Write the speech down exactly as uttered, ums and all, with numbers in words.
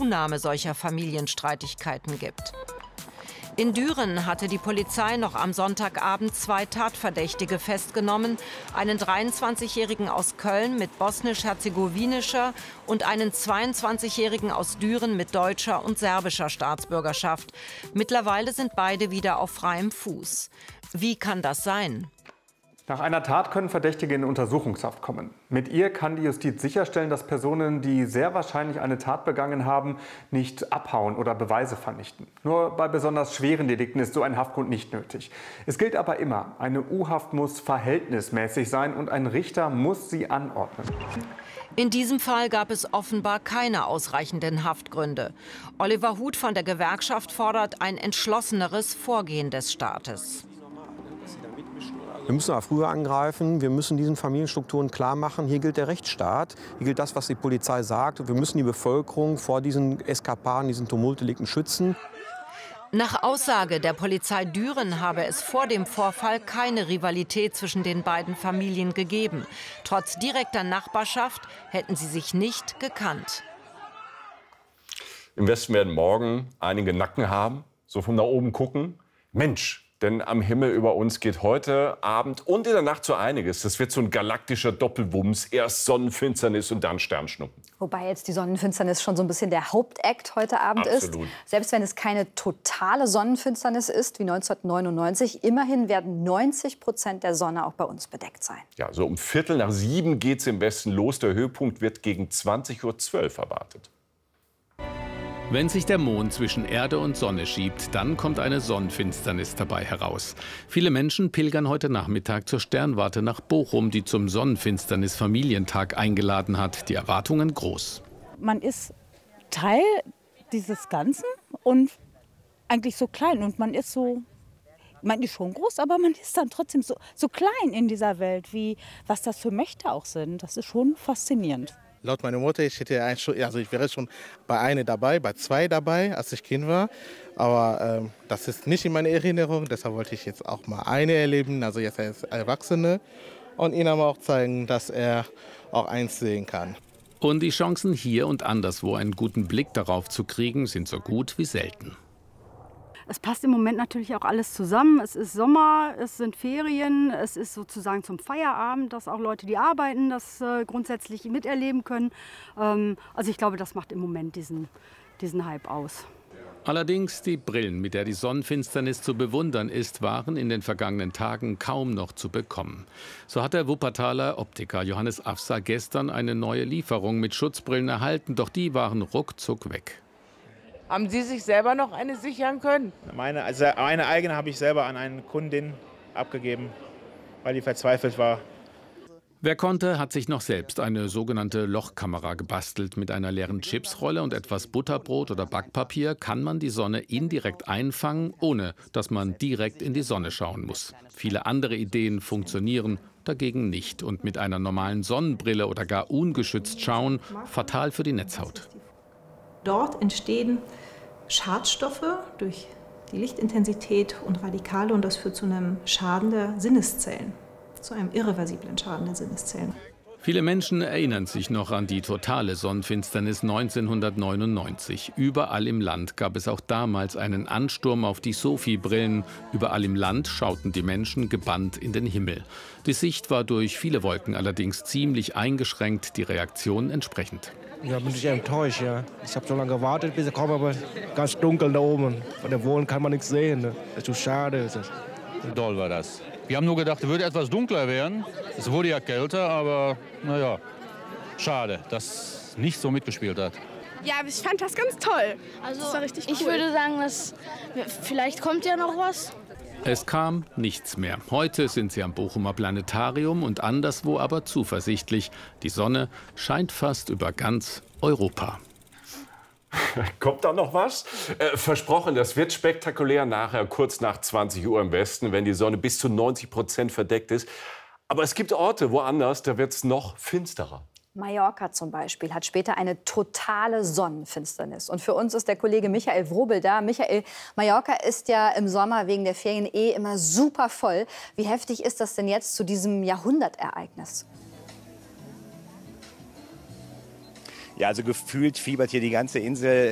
Zunahme solcher Familienstreitigkeiten gibt. In Düren hatte die Polizei noch am Sonntagabend zwei Tatverdächtige festgenommen, einen dreiundzwanzigjährigen aus Köln mit bosnisch-herzegowinischer und einen zweiundzwanzigjährigen aus Düren mit deutscher und serbischer Staatsbürgerschaft. Mittlerweile sind beide wieder auf freiem Fuß. Wie kann das sein? Nach einer Tat können Verdächtige in Untersuchungshaft kommen. Mit ihr kann die Justiz sicherstellen, dass Personen, die sehr wahrscheinlich eine Tat begangen haben, nicht abhauen oder Beweise vernichten. Nur bei besonders schweren Delikten ist so ein Haftgrund nicht nötig. Es gilt aber immer, eine U-Haft muss verhältnismäßig sein und ein Richter muss sie anordnen. In diesem Fall gab es offenbar keine ausreichenden Haftgründe. Oliver Huth von der Gewerkschaft fordert ein entschlosseneres Vorgehen des Staates. Wir müssen aber früher angreifen, wir müssen diesen Familienstrukturen klar machen, hier gilt der Rechtsstaat, hier gilt das, was die Polizei sagt. Und wir müssen die Bevölkerung vor diesen Eskapaden, diesen Tumultdelikten schützen. Nach Aussage der Polizei Düren habe es vor dem Vorfall keine Rivalität zwischen den beiden Familien gegeben. Trotz direkter Nachbarschaft hätten sie sich nicht gekannt. Im Westen werden morgen einige Nacken haben, so von da oben gucken. Mensch! Denn am Himmel über uns geht heute Abend und in der Nacht so einiges. Das wird so ein galaktischer Doppelwumms. Erst Sonnenfinsternis und dann Sternschnuppen. Wobei jetzt die Sonnenfinsternis schon so ein bisschen der Hauptakt heute Abend Absolut. ist. Selbst wenn es keine totale Sonnenfinsternis ist, wie neunzehnhundertneunundneunzig, immerhin werden neunzig Prozent der Sonne auch bei uns bedeckt sein. Ja, so um Viertel nach sieben geht es im Westen los. Der Höhepunkt wird gegen zwanzig Uhr zwölf erwartet. Wenn sich der Mond zwischen Erde und Sonne schiebt, dann kommt eine Sonnenfinsternis dabei heraus. Viele Menschen pilgern heute Nachmittag zur Sternwarte nach Bochum, die zum Sonnenfinsternis-Familientag eingeladen hat. Die Erwartungen groß. Man ist Teil dieses Ganzen und eigentlich so klein. Und man ist so, man ist schon groß, aber man ist dann trotzdem so, so klein in dieser Welt, wie was das für Mächte auch sind. Das ist schon faszinierend. Laut meiner Mutter, ich, hätte also ich wäre schon bei einer dabei, bei zwei dabei, als ich Kind war. Aber ähm, das ist nicht in meiner Erinnerung, deshalb wollte ich jetzt auch mal eine erleben, also jetzt als Erwachsene. Und ihm aber auch zeigen, dass er auch eins sehen kann. Und die Chancen hier und anderswo einen guten Blick darauf zu kriegen, sind so gut wie selten. Es passt im Moment natürlich auch alles zusammen. Es ist Sommer, es sind Ferien, es ist sozusagen zum Feierabend, dass auch Leute, die arbeiten, das äh, grundsätzlich miterleben können. Ähm, also ich glaube, das macht im Moment diesen, diesen Hype aus. Allerdings die Brillen, mit der die Sonnenfinsternis zu bewundern ist, waren in den vergangenen Tagen kaum noch zu bekommen. So hat der Wuppertaler Optiker Johannes Afser gestern eine neue Lieferung mit Schutzbrillen erhalten, doch die waren ruckzuck weg. Haben Sie sich selber noch eine sichern können? Meine, also eine eigene habe ich selber an eine Kundin abgegeben, weil die verzweifelt war. Wer konnte, hat sich noch selbst eine sogenannte Lochkamera gebastelt. Mit einer leeren Chipsrolle und etwas Butterbrot oder Backpapier kann man die Sonne indirekt einfangen, ohne dass man direkt in die Sonne schauen muss. Viele andere Ideen funktionieren dagegen nicht. Und mit einer normalen Sonnenbrille oder gar ungeschützt schauen, fatal für die Netzhaut. Dort entstehen Schadstoffe durch die Lichtintensität und Radikale und das führt zu einem Schaden der Sinneszellen, zu einem irreversiblen Schaden der Sinneszellen. Viele Menschen erinnern sich noch an die totale Sonnenfinsternis neunzehnhundertneunundneunzig. Überall im Land gab es auch damals einen Ansturm auf die Sophie-Brillen. Überall im Land schauten die Menschen gebannt in den Himmel. Die Sicht war durch viele Wolken allerdings ziemlich eingeschränkt, die Reaktion entsprechend. Ja, bin ich enttäuscht, ja. Ich habe so lange gewartet, bis ich komme, aber ganz dunkel da oben. Von der Wohnung kann man nichts sehen. Ne? Das ist so schade. Doll war das. Wir haben nur gedacht, es würde etwas dunkler werden. Es wurde ja kälter, aber naja, schade, dass nicht so mitgespielt hat. Ja, ich fand das ganz toll. Also, das war richtig ich cool. würde sagen, dass vielleicht kommt ja noch was. Es kam nichts mehr. Heute sind sie am Bochumer Planetarium und anderswo aber zuversichtlich. Die Sonne scheint fast über ganz Europa. Kommt da noch was? Äh, versprochen, das wird spektakulär nachher, kurz nach zwanzig Uhr im Westen, wenn die Sonne bis zu neunzig Prozent verdeckt ist. Aber es gibt Orte woanders, da wird es noch finsterer. Mallorca zum Beispiel hat später eine totale Sonnenfinsternis. Und für uns ist der Kollege Michael Wrobel da. Michael, Mallorca ist ja im Sommer wegen der Ferien eh immer super voll. Wie heftig ist das denn jetzt zu diesem Jahrhundertereignis? Ja, also gefühlt fiebert hier die ganze Insel